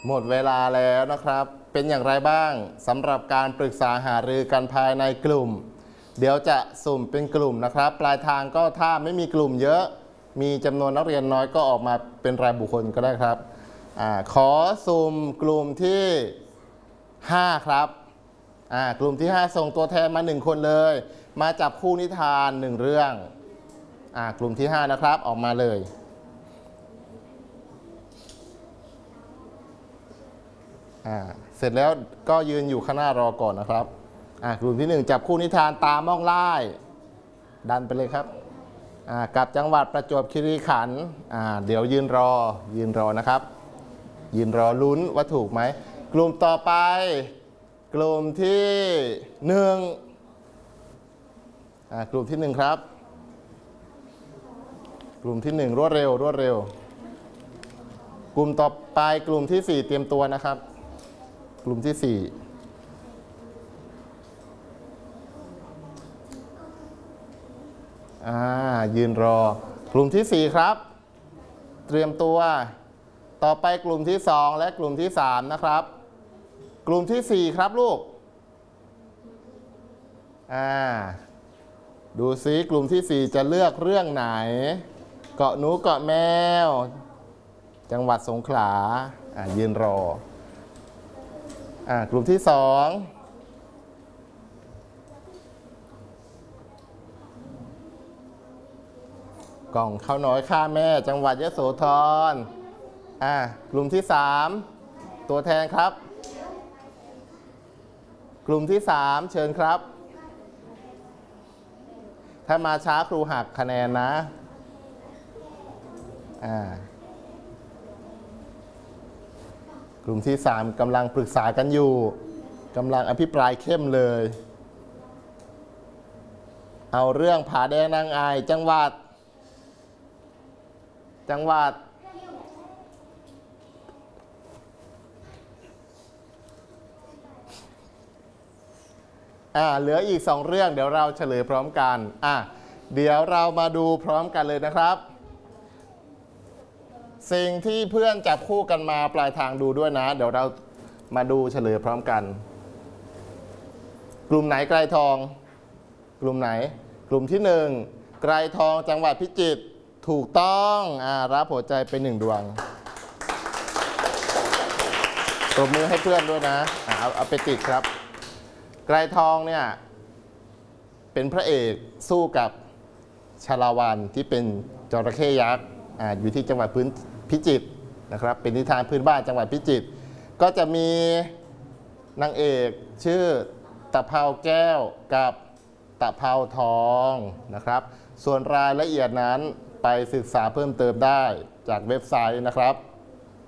หมดเวลาแล้วนะครับเป็นอย่างไรบ้างสำหรับการปรึกษาหารือกันภายในกลุ่มเดี๋ยวจะสุ่มเป็นกลุ่มนะครับปลายทางก็ถ้าไม่มีกลุ่มเยอะมีจำนวนนักเรียนน้อยก็ออกมาเป็นรายบุคคลก็ได้ครับขอสุ่มกลุ่มที่5ครับกลุ่มที่5ส่งตัวแทนมา1คนเลยมาจับคู่นิทาน1เรื่องกลุ่มที่5นะครับออกมาเลยเสร็จแล้วก็ยืนอยู่ข้างหน้ารอก่อนนะครับกลุ่มที่1จับคู่นิทานตามองไล่ดันไปเลยครับกับจังหวัดประจวบคีรีขันธ์เดี๋ยวยืนรอนะครับยืนรอลุ้นว่าถูกไหมกลุ่มต่อไปกลุ่มที่1กลุ่มที่1ครับกลุ่มที่1รวดเร็วกลุ่มต่อไปกลุ่มที่4เตรียมตัวนะครับกลุ่มที่4ยืนรอกลุ่มที่4ครับเตรียมตัวต่อไปกลุ่มที่2และกลุ่มที่3นะครับกลุ่มที่4ครับลูกดูซิกลุ่มที่4จะเลือกเรื่องไหนเกาะหนูเกาะแมวจังหวัดสงขลายืนรอกลุ่มที่2กล่องข้าวน้อยข้าแม่จังหวัดยโสธรกลุ่มที่3ตัวแทนครับกลุ่มที่3เชิญครับถ้ามาช้าครูหักคะแนนนะกลุ่มที่3กำลังปรึกษากันอยู่กำลังอภิปรายเข้มเลยเอาเรื่องผาแดงนางอายจังหวัดเหลืออีก2เรื่องเดี๋ยวเราเฉลยพร้อมกันเดี๋ยวเรามาดูพร้อมกันเลยนะครับสิ่งที่เพื่อนจับคู่กันมาปลายทางดูด้วยนะเดี๋ยวเรามาดูเฉลยพร้อมกันกลุ่มไหนไกรทองกลุ่มไหนกลุ่มที่1ไกรทองจังหวัดพิจิตรถูกต้องรับหัวใจเป็น1ดวงปรบมือให้เพื่อนด้วยนะเอาไปติดครับไกรทองเนี่ยเป็นพระเอกสู้กับชาละวันที่เป็นจระเข้ยักษ์อยู่ที่จังหวัดพิจิตรนะครับเป็นนิทานพื้นบ้านจังหวัดพิจิตรก็จะมีนางเอกชื่อตะเภาแก้วกับตะเภาทองนะครับส่วนรายละเอียดนั้นไปศึกษาเพิ่มเติมได้จากเว็บไซต์นะครับ